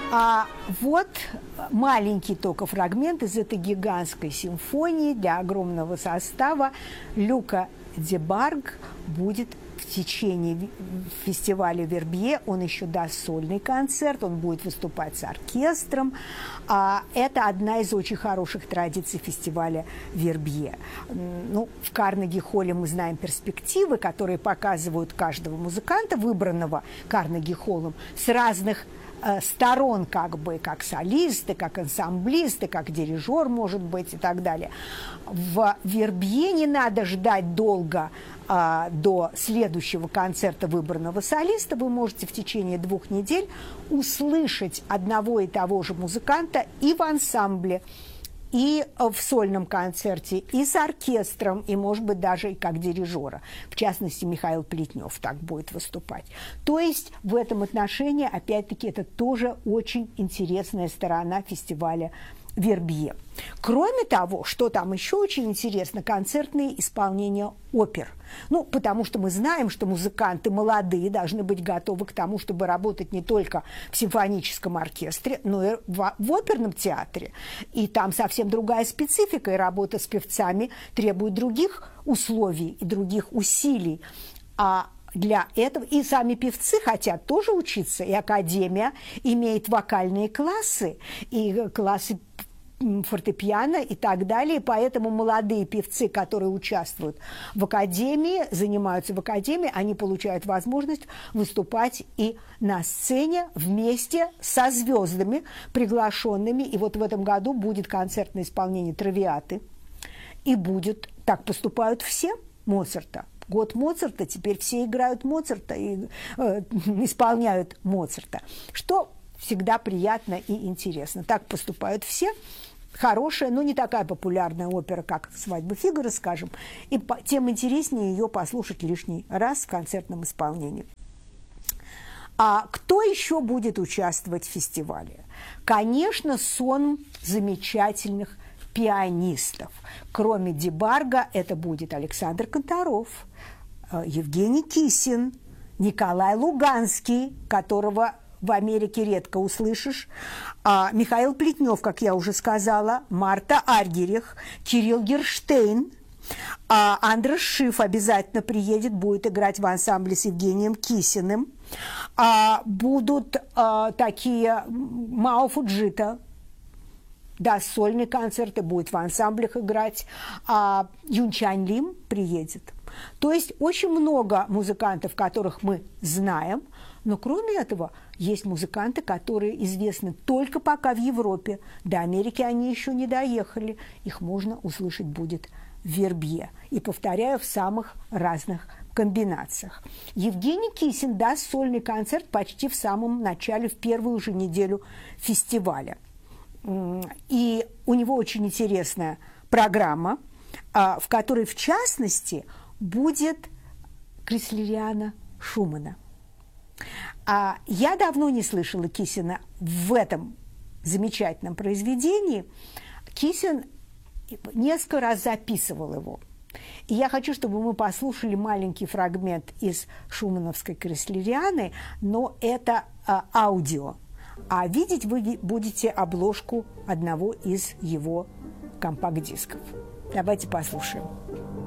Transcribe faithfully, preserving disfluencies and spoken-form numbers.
А вот маленький только фрагмент из этой гигантской симфонии для огромного состава. Люка Дебарг будет в течение фестиваля Вербье, он еще даст сольный концерт, он будет выступать с оркестром. Это одна из очень хороших традиций фестиваля Вербье. Ну, в Карнеги-холле мы знаем перспективы, которые показывают каждого музыканта, выбранного Карнеги-холлом, с разных сторон, как бы, как солисты, как ансамблисты, как дирижер, может быть, и так далее. В Вербье не надо ждать долго а, до следующего концерта выбранного солиста. Вы можете в течение двух недель услышать одного и того же музыканта и в ансамбле, и в сольном концерте, и с оркестром, и, может быть, даже и как дирижера. В частности, Михаил Плетнев так будет выступать. То есть в этом отношении, опять-таки, это тоже очень интересная сторона фестиваля Вербье. Кроме того, что там еще очень интересно, концертные исполнения опер. Ну, потому что мы знаем, что музыканты молодые должны быть готовы к тому, чтобы работать не только в симфоническом оркестре, но и в, в оперном театре. И там совсем другая специфика, и работа с певцами требует других условий и других усилий. А для этого и сами певцы хотят тоже учиться, и академия имеет вокальные классы, и классы фортепиано и так далее. Поэтому молодые певцы, которые участвуют в академии, занимаются в академии, они получают возможность выступать и на сцене вместе со звездами, приглашенными. И вот в этом году будет концертное исполнение «Травиаты». И будет, так поступают все, Моцарта. Год Моцарта, теперь все играют Моцарта и э, исполняют Моцарта, что всегда приятно и интересно. Так поступают все. Хорошая, но не такая популярная опера, как «Свадьба Фигаро», скажем, и по, тем интереснее ее послушать лишний раз в концертном исполнении. А кто еще будет участвовать в фестивале? Конечно, сон замечательных пианистов. Кроме Дебарга, это будет Александр Конторов, Евгений Кисин, Николай Луганский, которого в Америке редко услышишь, а Михаил Плетнев, как я уже сказала, Марта Аргерих, Кирилл Герштейн, а Андрес Шиф обязательно приедет, будет играть в ансамбле с Евгением Кисиным. А будут а, такие Мао Фуджита, да, сольные концерты, будет в ансамблях играть, а Юн Чань Лим приедет. То есть очень много музыкантов, которых мы знаем, но кроме этого есть музыканты, которые известны только пока в Европе. До Америки они еще не доехали. Их можно услышать будет в Вербье. И, повторяю, в самых разных комбинациях. Евгений Кисин даст сольный концерт почти в самом начале, в первую же неделю фестиваля. И у него очень интересная программа, в которой, в частности, будет Креслериана Шумана. А я давно не слышала Кисина в этом замечательном произведении. Кисин несколько раз записывал его. И я хочу, чтобы мы послушали маленький фрагмент из шумановской Креслерианы, но это а, аудио. А видеть вы будете обложку одного из его компакт-дисков. Давайте послушаем.